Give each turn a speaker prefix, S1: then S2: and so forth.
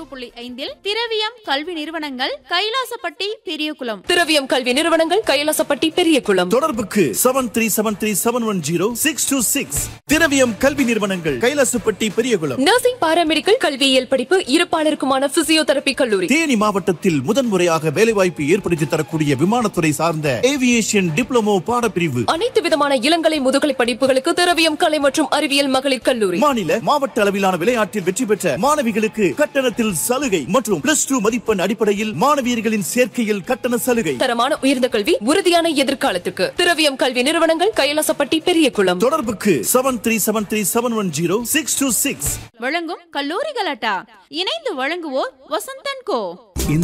S1: 104.5 திரவியம் கல்வி நிறுவனங்கள் கைலாசப்பட்டி பெரியகுளம்.
S2: திரவியம் கல்வி நிறுவனங்கள் கைலாசப்பட்டி பெரியகுளம்.
S3: தொடர்புக்கு 7373710626. திரவியம் கல்வி நிறுவனங்கள் கைலாசப்பட்டி பெரியகுளம்.
S2: நர்சிங் பாராமெடிக்கல் கல்வியியல் படிப்பு இருப்பாளருக்குமான பிசியோதெரபி கல்லூரி.
S3: தேனி மாவட்டத்தில் முதன்முறையாக வேலைவாய்ப்பு ஏற்படுத்தி தரக்கூடிய விமானத்துறை சார்ந்த ஏவியேஷன் டிப்ளமோ பாடப்பிரிவு.
S2: அனைத்து விதமான இளங்கலை முதுகலை படிப்புகளுக்கு திரவியம் கலை மற்றும் அறிவியல் மகளிர் கல்லூரி.
S3: மாநில மாவட்ட அளவிலான விளையாட்டில் வெற்றி பெற்ற மாணவிகளுக்கு கட்டணத்தில் சலுகை மற்றும் +2 மதிப்பெண் அடிப்படையில் மாணவியர்களின் சேர்க்கையில் கட்டண சலுகை.
S2: தரமான உயர்ந்த கல்வி உறுதியான எதிர்காலத்துக்கு திரவியம் கல்வி நிறுவனங்கள் கைலாசப்பட்டி பெரியகுளம்.
S3: தொடர்புக்கு 7373710626.
S1: வழங்கும் கல்லூரி கலாட்டா. இணைந்து வழங்குவோர் வசந்தன் கோ.